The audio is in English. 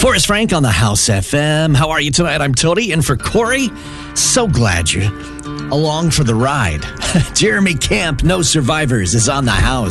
Forrest Frank on the House FM. How are you tonight? I'm Tony, and for Corey, so glad you're along for the ride. Jeremy Camp, No Survivors, is on the House.